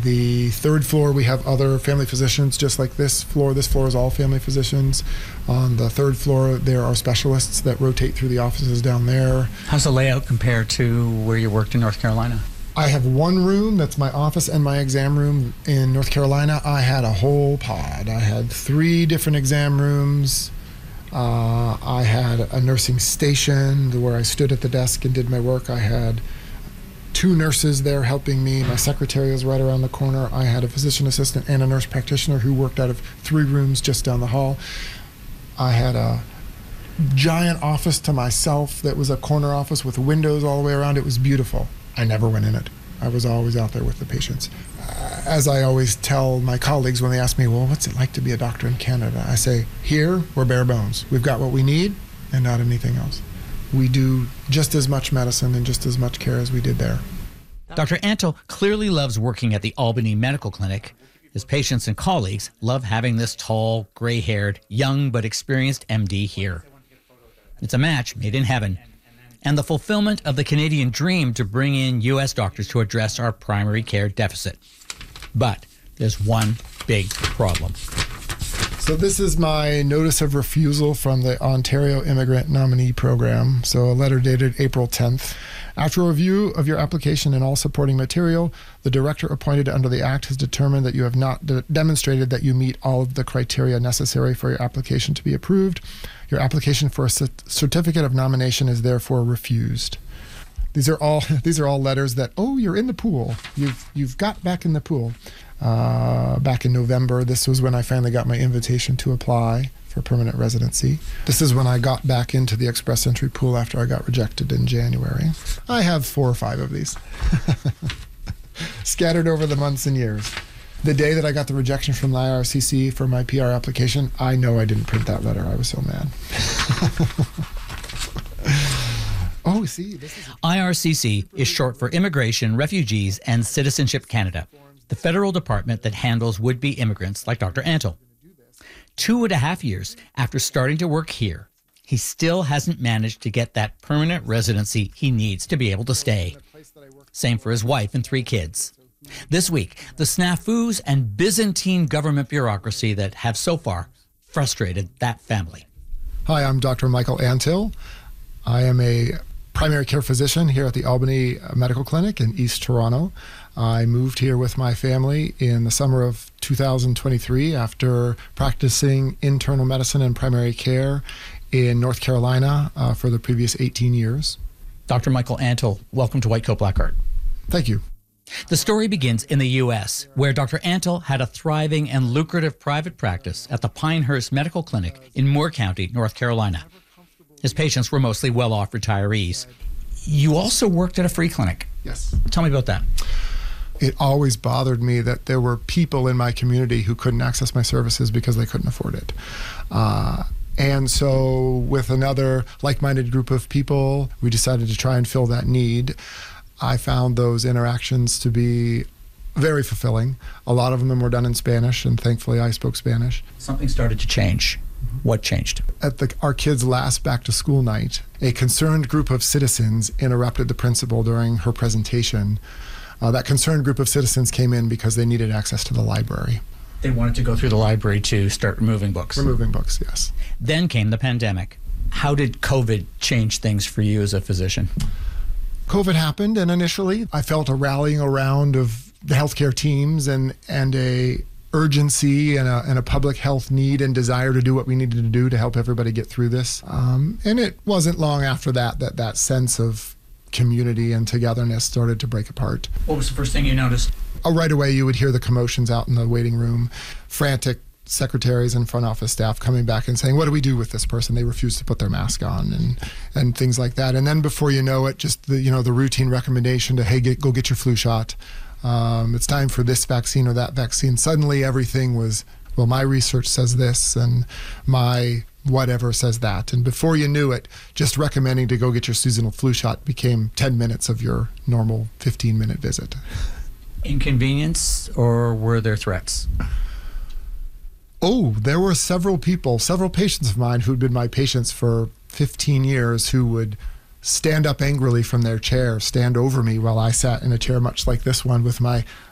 The third floor, we have other family physicians, just like this floor. This floor is all family physicians. On the third floor, there are specialists that rotate through the offices down there. How's the layout compare to where you worked in North Carolina? I have one room that's my office and my exam room. In North Carolina, I had a whole pod. I had 3 different exam rooms. I had a nursing station where I stood at the desk and did my work. I had 2 nurses there helping me. My secretary was right around the corner. I had a physician assistant and a nurse practitioner who worked out of 3 rooms just down the hall. I had a giant office to myself that was a corner office with windows all the way around. It was beautiful. I never went in it. I was always out there with the patients. As I always tell my colleagues when they ask me, well, what's it like to be a doctor in Canada? I say, here, we're bare bones. We've got what we need and not anything else. We do just as much medicine and just as much care as we did there. Dr. Antle clearly loves working at the Albany Medical Clinic. His patients and colleagues love having this tall, gray-haired, young but experienced MD here. It's a match made in heaven, and the fulfillment of the Canadian dream to bring in U.S. doctors to address our primary care deficit. But there's one big problem. So this is my notice of refusal from the Ontario Immigrant Nominee Program. So a letter dated April 10th. After a review of your application and all supporting material, the director appointed under the Act has determined that you have not demonstrated that you meet all of the criteria necessary for your application to be approved. Your application for a certificate of nomination is therefore refused. These are all letters that, oh, you're in the pool. You've got back in the pool. Back in November, this was when I finally got my invitation to apply for permanent residency. This is when I got back into the express entry pool after I got rejected in January. I have 4 or 5 of these scattered over the months and years. The day that I got the rejection from the IRCC for my PR application, I know I didn't print that letter. I was so mad. Oh, see, this is... IRCC is short for Immigration, Refugees, and Citizenship Canada, the federal department that handles would-be immigrants like Dr. Antle. 2.5 years after starting to work here, he still hasn't managed to get that permanent residency he needs to be able to stay. Same for his wife and 3 kids. This week, the snafus and Byzantine government bureaucracy that have so far frustrated that family. Hi, I'm Dr. Michael Antle. I am a primary care physician here at the Albany Medical Clinic in East Toronto. I moved here with my family in the summer of 2023 after practicing internal medicine and primary care in North Carolina for the previous 18 years. Dr. Michael Antle, welcome to White Coat Black Heart. Thank you. The story begins in the U.S., where Dr. Antle had a thriving and lucrative private practice at the Pinehurst Medical Clinic in Moore County, North Carolina. His patients were mostly well-off retirees. You also worked at a free clinic. Yes. Tell me about that. It always bothered me that there were people in my community who couldn't access my services because they couldn't afford it. And so with another like-minded group of people, we decided to try and fill that need. I found those interactions to be very fulfilling. A lot of them were done in Spanish, and thankfully I spoke Spanish. Something started to change. What changed? At our kids' last back-to-school night, a concerned group of citizens interrupted the principal during her presentation. That concerned group of citizens came in because they needed access to the library. They wanted to go through the library to start removing books. Removing books, yes. Then came the pandemic. How did COVID change things for you as a physician? COVID happened, and initially I felt a rallying around of the healthcare teams and a urgency and a public health need and desire to do what we needed to do to help everybody get through this. And it wasn't long after that sense of community and togetherness started to break apart. What was the first thing you noticed? Right away, you would hear the commotions out in the waiting room, frantic secretaries and front office staff coming back and saying, what do we do with this person? They refuse to put their mask on and things like that. And then before you know it, just the routine recommendation to, hey, go get your flu shot. It's time for this vaccine or that vaccine. Suddenly everything was, well, my research says this and my whatever says that. And before you knew it, just recommending to go get your seasonal flu shot became 10 minutes of your normal 15-minute visit. Inconvenience, or were there threats? Oh, there were several patients of mine who'd been my patients for 15 years who would stand up angrily from their chair, stand over me while I sat in a chair much like this one with my